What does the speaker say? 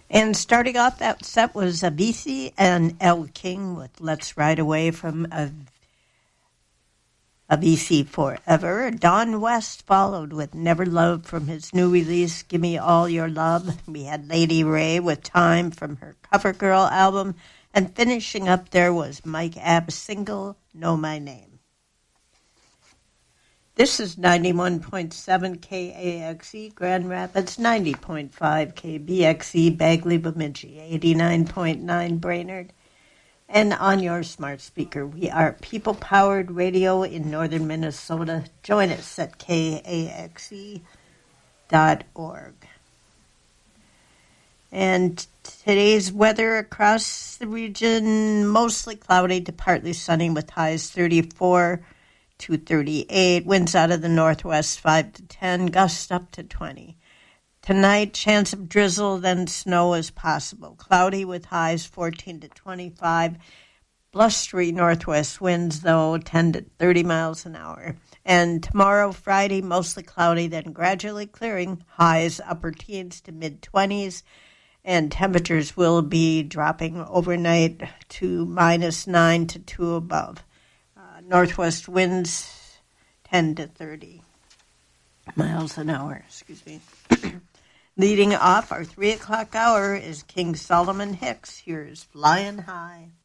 And starting off that set was Avicii and El King with Let's Ride Away from Avicii Forever. Don West followed with Never Loved from his new release, Gimme All Your Love. We had Lady Ray with Time from her CoverGirl album. And finishing up there was Mike Abb's single, Know My Name. This is 91.7 KAXE, Grand Rapids, 90.5 KBXE, Bagley, Bemidji, 89.9 Brainerd. And on your smart speaker, we are people-powered radio in northern Minnesota. Join us at KAXE.org. And today's weather across the region, mostly cloudy to partly sunny with highs 34 to 38. Winds out of the northwest 5 to 10, gusts up to 20. Tonight, chance of drizzle, then snow is possible. Cloudy with highs 14 to 25. Blustery northwest winds, though, 10 to 30 miles an hour. And tomorrow, Friday, mostly cloudy, then gradually clearing. Highs upper teens to mid-20s. And temperatures will be dropping overnight to -9 to 2 above. Northwest winds 10 to 30 miles an hour. Leading off our 3 o'clock hour is King Solomon Hicks. Here's Flying High.